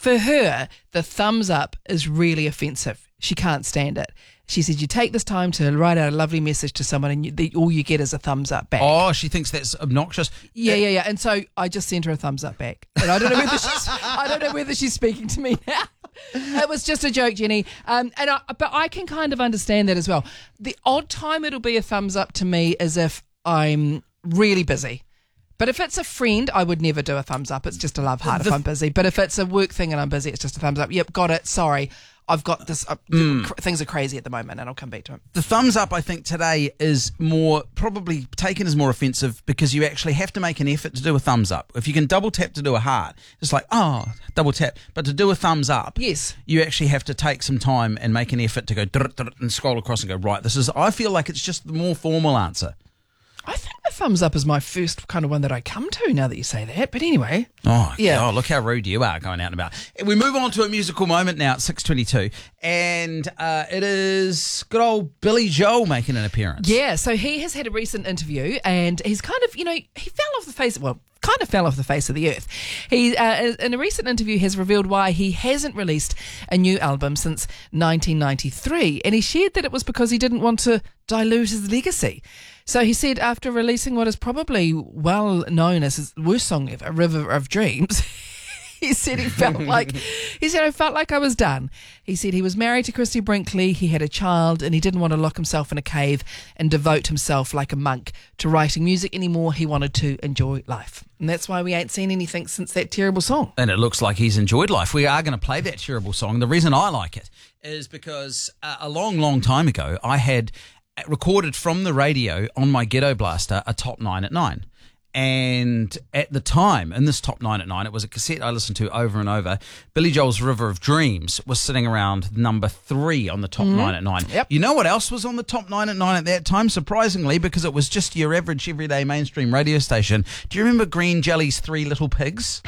For her, the thumbs up is really offensive. She can't stand it. She said, you take this time to write out a lovely message to someone and all you get is a thumbs up back. Oh, she thinks that's obnoxious. Yeah. And so I just sent her a thumbs up back. And I don't know whether she's speaking to me now. It was just a joke, Jenny. But I can kind of understand that as well. The odd time it'll be a thumbs up to me is if I'm really busy. But if it's a friend, I would never do a thumbs up. It's just a love heart if I'm busy. But if it's a work thing and I'm busy, it's just a thumbs up. Yep, got it. Sorry. I've got this. Things are crazy at the moment, and I'll come back to it. The thumbs up, I think, today is probably taken as more offensive because you actually have to make an effort to do a thumbs up. If you can double tap to do a heart, it's like, double tap. But to do a thumbs up, yes, you actually have to take some time and make an effort to go and scroll across and go, right, I feel like it's just the more formal answer. I think the thumbs up is my first kind of one that I come to now that you say that. But anyway. Oh, yeah. Look how rude you are going out and about. We move on to a musical moment now at 6:22. And it is good old Billy Joel making an appearance. Yeah, so he has had a recent interview and he's kind of, he fell off the face of the earth. He, in a recent interview, has revealed why he hasn't released a new album since 1993. And he shared that it was because he didn't want to dilute his legacy. So he said after releasing what is probably well known as his worst song ever, River of Dreams, he said I felt like I was done. He said he was married to Christy Brinkley, he had a child, and he didn't want to lock himself in a cave and devote himself like a monk to writing music anymore. He wanted to enjoy life. And that's why we ain't seen anything since that terrible song. And it looks like he's enjoyed life. We are going to play that terrible song. The reason I like it is because a long, long time ago, I had recorded from the radio on my Ghetto Blaster a Top 9 at 9. And at the time, in this Top 9 at 9, it was a cassette I listened to over and over. Billy Joel's River of Dreams was sitting around number 3 on the Top 9 at 9. Yep. You know what else was on the Top 9 at 9 at that time? Surprisingly, because it was just your average, everyday mainstream radio station. Do you remember Green Jelly's Three Little Pigs?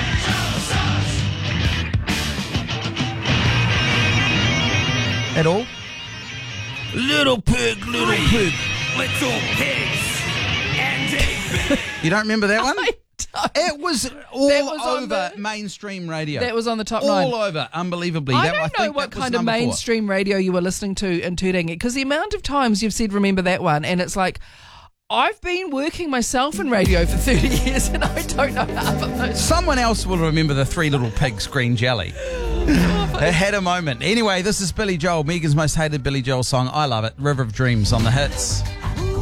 At all? Little pig, little pigs, and a You don't remember that one? It was over mainstream radio. That was on the Top 9. All over, unbelievably. I don't know what kind of mainstream radio you were listening to and tuning it, because the amount of times you've said remember that one, and it's like, I've been working myself in radio for 30 years and I don't know half of those. Someone else will remember the Three Little Pigs Green Jelly. It had a moment. Anyway, this is Billy Joel, Megan's most hated Billy Joel song. I love it. River of Dreams on the hits.